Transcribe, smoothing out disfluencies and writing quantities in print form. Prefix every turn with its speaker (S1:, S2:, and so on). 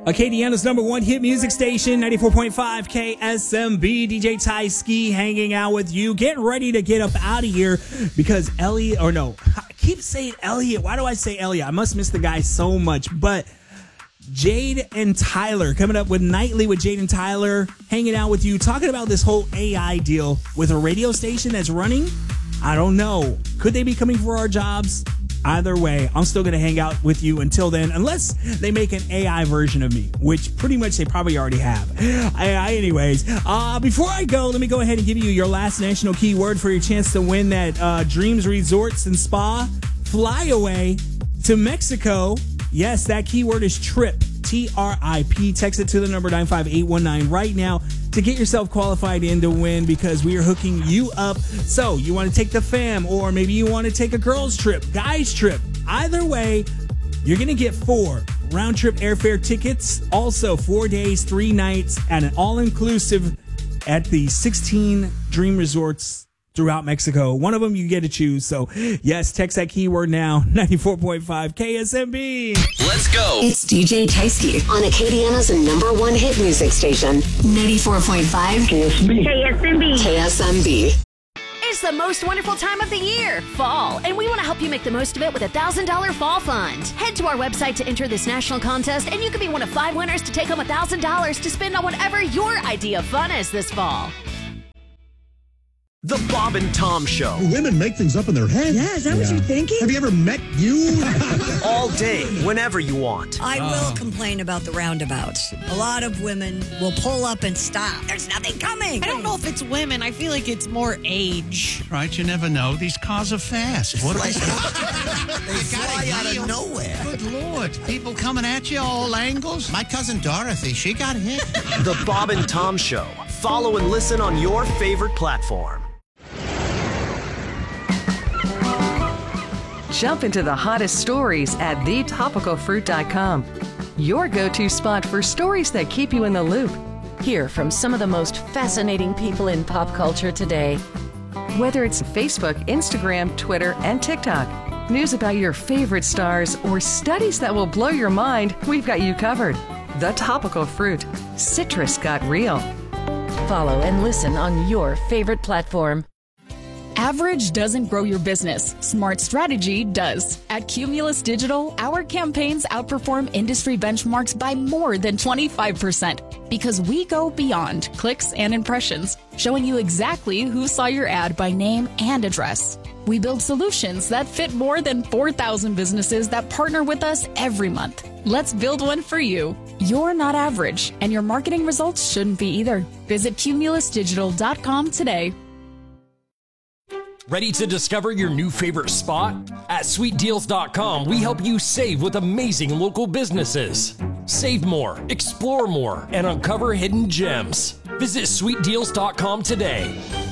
S1: Acadiana's number one hit music station, 94.5 KSMB. DJ Ty Ski hanging out with you. Getting ready to get up out of here because Elliot, or no, I keep saying Elliot. Why do I say Elliot? I must miss the guy so much. But Jade and Tyler coming up with Nightly with Jade and Tyler, hanging out with you, talking about this whole AI deal with a radio station that's running. I don't know. Could they be coming for our jobs? Either way, I'm still going to hang out with you until then, unless they make an AI version of me, which pretty much they probably already have. Anyways, before I go, let me go ahead and give you your last national keyword for your chance to win that Dreams Resorts and Spa flyaway to Mexico. Yes, that keyword is TRIP, TRIP. Text it to the number 95819 right now to get yourself qualified in to win, because we are hooking you up. So you want to take the fam, or maybe you want to take a girls trip, guys trip. Either way, you're going to get 4 round-trip airfare tickets. Also 4 days, 3 nights at an all-inclusive at the 16 Dream Resorts throughout Mexico. One of them you get to choose. So yes, text that keyword now. 94.5 KSMB.
S2: Let's go.
S3: It's DJ Tysky on Acadiana's number one hit music station, 94.5 KSMB.
S4: It's the most wonderful time of the year, fall, and we want to help you make the most of it with a $1,000 fall fund. Head to our website to enter this national contest, and you could be one of 5 winners to take home $1,000 to spend on whatever your idea of fun is this fall.
S2: The Bob and Tom Show.
S5: Women make things up in their head.
S6: Yeah, is that what you're thinking?
S5: Have you ever met you?
S2: All day, whenever you want.
S6: I will complain about the roundabouts. A lot of women will pull up and stop. There's nothing coming.
S7: I don't know if it's women. I feel like it's more age.
S8: Right, you never know. These cars are fast. What
S9: They fly out of nowhere.
S8: Good Lord. People coming at you all angles.
S9: My cousin Dorothy, she got hit.
S2: The Bob and Tom Show. Follow and listen on your favorite platform.
S10: Jump into the hottest stories at thetopicalfruit.com. Your go-to spot for stories that keep you in the loop.
S4: Hear from some of the most fascinating people in pop culture today.
S10: Whether it's Facebook, Instagram, Twitter, and TikTok, news about your favorite stars, or studies that will blow your mind, we've got you covered. The Topical Fruit. Citrus got real.
S4: Follow and listen on your favorite platform.
S11: Average doesn't grow your business. Smart strategy does. At Cumulus Digital, our campaigns outperform industry benchmarks by more than 25% because we go beyond clicks and impressions, showing you exactly who saw your ad by name and address. We build solutions that fit more than 4,000 businesses that partner with us every month. Let's build one for you. You're not average, and your marketing results shouldn't be either. Visit cumulusdigital.com today.
S12: Ready to discover your new favorite spot? At sweetdeals.com, we help you save with amazing local businesses. Save more, explore more, and uncover hidden gems. Visit sweetdeals.com today.